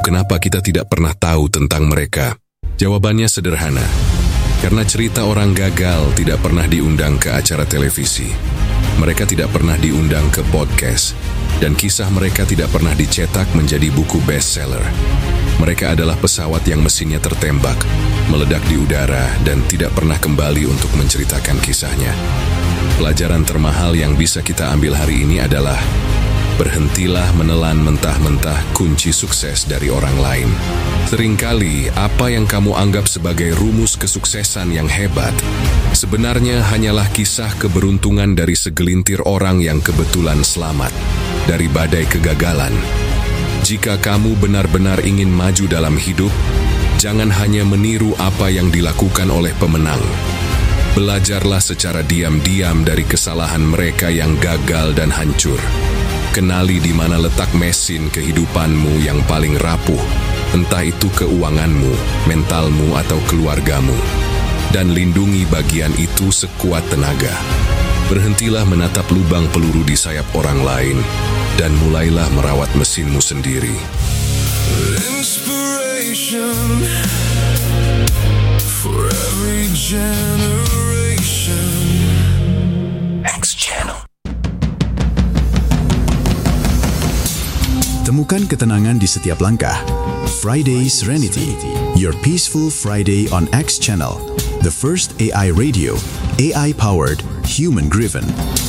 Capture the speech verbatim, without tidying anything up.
kenapa kita tidak pernah tahu tentang mereka? Jawabannya sederhana. Karena cerita orang gagal tidak pernah diundang ke acara televisi. Mereka tidak pernah diundang ke podcast. Dan kisah mereka tidak pernah dicetak menjadi buku bestseller. Mereka adalah pesawat yang mesinnya tertembak, meledak di udara, dan tidak pernah kembali untuk menceritakan kisahnya. Pelajaran termahal yang bisa kita ambil hari ini adalah berhentilah menelan mentah-mentah kunci sukses dari orang lain. Seringkali, apa yang kamu anggap sebagai rumus kesuksesan yang hebat, sebenarnya hanyalah kisah keberuntungan dari segelintir orang yang kebetulan selamat dari badai kegagalan. Jika kamu benar-benar ingin maju dalam hidup, jangan hanya meniru apa yang dilakukan oleh pemenang. Belajarlah secara diam-diam dari kesalahan mereka yang gagal dan hancur. Kenali di mana letak mesin kehidupanmu yang paling rapuh, entah itu keuanganmu, mentalmu, atau keluargamu. Dan lindungi bagian itu sekuat tenaga. Berhentilah menatap lubang peluru di sayap orang lain, dan mulailah merawat mesinmu sendiri. Inspiration for every generation. X Channel. Temukan ketenangan di setiap langkah. Friday Serenity, your peaceful Friday on X Channel, the first A I radio, A I-powered, human-driven.